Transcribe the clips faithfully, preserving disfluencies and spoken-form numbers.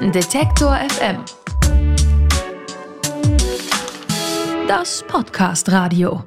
Detektor F M. Das Podcast-Radio.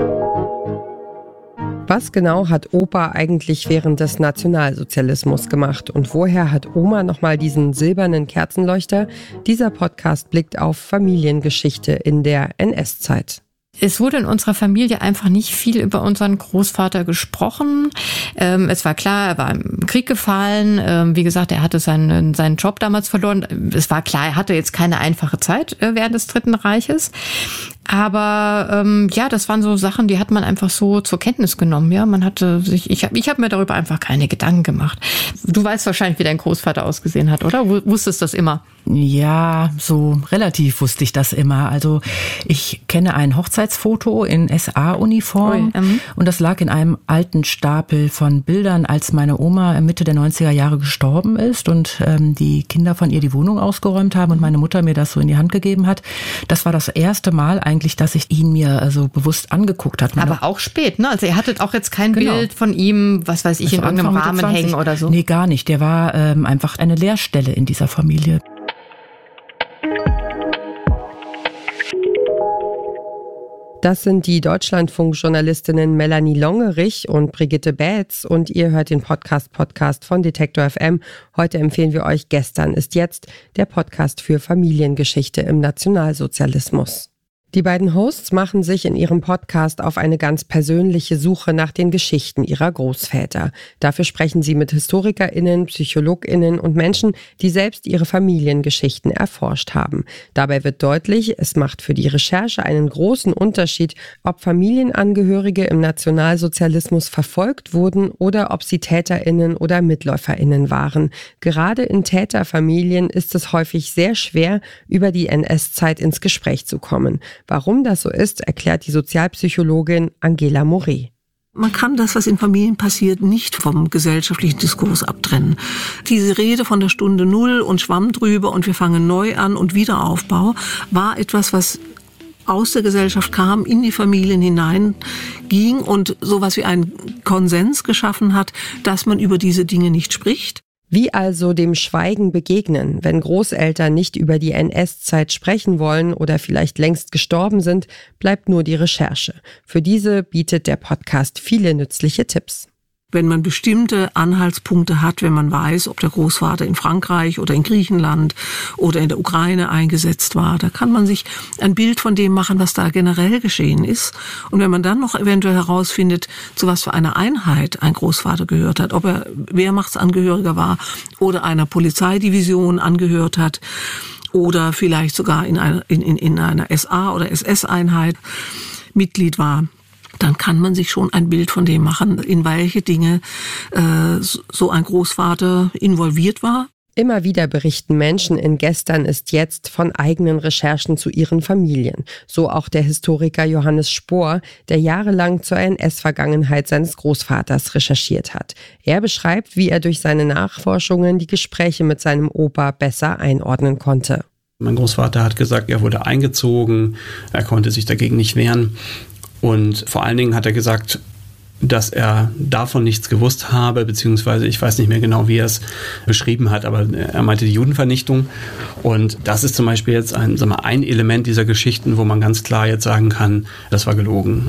Was genau hat Opa eigentlich während des Nationalsozialismus gemacht und woher hat Oma nochmal diesen silbernen Kerzenleuchter? Dieser Podcast blickt auf Familiengeschichte in der N S-Zeit. Es wurde in unserer Familie einfach nicht viel über unseren Großvater gesprochen. Ähm, es war klar, er war im Krieg gefallen. Ähm, wie gesagt, er hatte seinen, seinen Job damals verloren. Es war klar, er hatte jetzt keine einfache Zeit äh, während des Dritten Reiches. Aber ähm, ja, das waren so Sachen, die hat man einfach so zur Kenntnis genommen. Ja, man hatte sich, ich habe ich hab mir darüber einfach keine Gedanken gemacht. Du weißt wahrscheinlich, wie dein Großvater ausgesehen hat, oder? Wusstest das immer? Ja, so relativ wusste ich das immer. Also ich kenne ein Hochzeitsfoto in S A-Uniform Ui, ähm. und das lag in einem alten Stapel von Bildern, als meine Oma Mitte der neunziger Jahre gestorben ist und ähm, die Kinder von ihr die Wohnung ausgeräumt haben und meine Mutter mir das so in die Hand gegeben hat. Das war das erste Mal eigentlich, dass ich ihn mir also bewusst angeguckt habe. Aber auch spät, ne? Also ihr hattet auch jetzt kein genau. Bild von ihm, was weiß ich, also in irgendeinem Rahmen hängen oder so? Nee, gar nicht. Der war ähm, einfach eine Leerstelle in dieser Familie. Das sind die Deutschlandfunk-Journalistinnen Melanie Longerich und Brigitte Bätz und ihr hört den Podcast-Podcast von Detektor F M. Heute empfehlen wir euch Gestern ist jetzt, der Podcast für Familiengeschichte im Nationalsozialismus. Die beiden Hosts machen sich in ihrem Podcast auf eine ganz persönliche Suche nach den Geschichten ihrer Großväter. Dafür sprechen sie mit HistorikerInnen, PsychologInnen und Menschen, die selbst ihre Familiengeschichten erforscht haben. Dabei wird deutlich, es macht für die Recherche einen großen Unterschied, ob Familienangehörige im Nationalsozialismus verfolgt wurden oder ob sie TäterInnen oder MitläuferInnen waren. Gerade in Täterfamilien ist es häufig sehr schwer, über die N S-Zeit ins Gespräch zu kommen. Warum das so ist, erklärt die Sozialpsychologin Angela Moré. Man kann das, was in Familien passiert, nicht vom gesellschaftlichen Diskurs abtrennen. Diese Rede von der Stunde Null und Schwamm drüber und wir fangen neu an und Wiederaufbau war etwas, was aus der Gesellschaft kam, in die Familien hinein ging und sowas wie einen Konsens geschaffen hat, dass man über diese Dinge nicht spricht. Wie also dem Schweigen begegnen, wenn Großeltern nicht über die N S-Zeit sprechen wollen oder vielleicht längst gestorben sind, bleibt nur die Recherche. Für diese bietet der Podcast viele nützliche Tipps. Wenn man bestimmte Anhaltspunkte hat, wenn man weiß, ob der Großvater in Frankreich oder in Griechenland oder in der Ukraine eingesetzt war, da kann man sich ein Bild von dem machen, was da generell geschehen ist. Und wenn man dann noch eventuell herausfindet, zu was für einer Einheit ein Großvater gehört hat, ob er Wehrmachtsangehöriger war oder einer Polizeidivision angehört hat oder vielleicht sogar in einer, in, in, in einer S A- oder S S-Einheit Mitglied war, dann kann man sich schon ein Bild von dem machen, in welche Dinge äh, so ein Großvater involviert war. Immer wieder berichten Menschen in Gestern ist jetzt von eigenen Recherchen zu ihren Familien. So auch der Historiker Johannes Spohr, der jahrelang zur N S-Vergangenheit seines Großvaters recherchiert hat. Er beschreibt, wie er durch seine Nachforschungen die Gespräche mit seinem Opa besser einordnen konnte. Mein Großvater hat gesagt, er wurde eingezogen, er konnte sich dagegen nicht wehren. Und vor allen Dingen hat er gesagt, dass er davon nichts gewusst habe, beziehungsweise ich weiß nicht mehr genau, wie er es beschrieben hat, aber er meinte die Judenvernichtung. Und das ist zum Beispiel jetzt ein, sagen wir, ein Element dieser Geschichten, wo man ganz klar jetzt sagen kann, das war gelogen.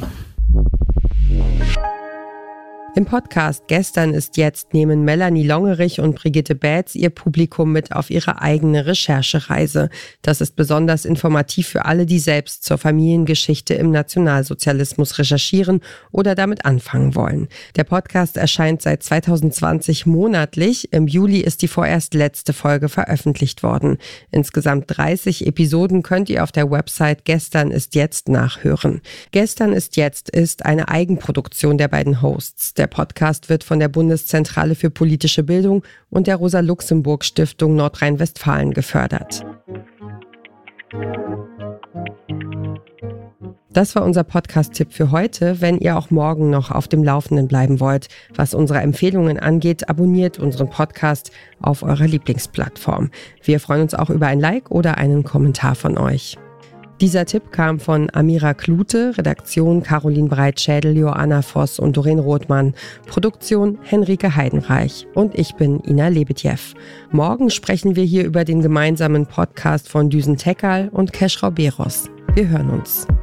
Im Podcast Gestern ist jetzt nehmen Melanie Longerich und Brigitte Bätz ihr Publikum mit auf ihre eigene Recherchereise. Das ist besonders informativ für alle, die selbst zur Familiengeschichte im Nationalsozialismus recherchieren oder damit anfangen wollen. Der Podcast erscheint seit zweitausendzwanzig monatlich. Im Juli ist die vorerst letzte Folge veröffentlicht worden. Insgesamt dreißig Episoden könnt ihr auf der Website Gestern ist jetzt nachhören. Gestern ist jetzt ist eine Eigenproduktion der beiden Hosts. Der Podcast wird von der Bundeszentrale für politische Bildung und der Rosa-Luxemburg-Stiftung Nordrhein-Westfalen gefördert. Das war unser Podcast-Tipp für heute. Wenn ihr auch morgen noch auf dem Laufenden bleiben wollt, was unsere Empfehlungen angeht, abonniert unseren Podcast auf eurer Lieblingsplattform. Wir freuen uns auch über ein Like oder einen Kommentar von euch. Dieser Tipp kam von Amira Klute, Redaktion Caroline Breitschädel, Joanna Voss und Doreen Rothmann, Produktion Henrike Heidenreich und ich bin Ina Lebetjew. Morgen sprechen wir hier über den gemeinsamen Podcast von Düsen Teckal und Keschrau Beros. Wir hören uns.